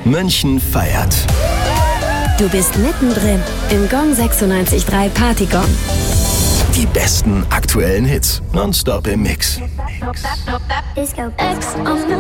München feiert. Du bist mittendrin im Gong 96.3 Partygong. Die besten aktuellen Hits nonstop im Mix.